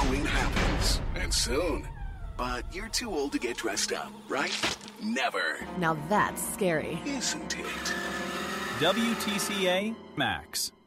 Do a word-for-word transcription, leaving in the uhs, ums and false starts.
Halloween happens, and soon. But you're too old to get dressed up, right? Never. Now that's scary. Isn't it? W T C A Max.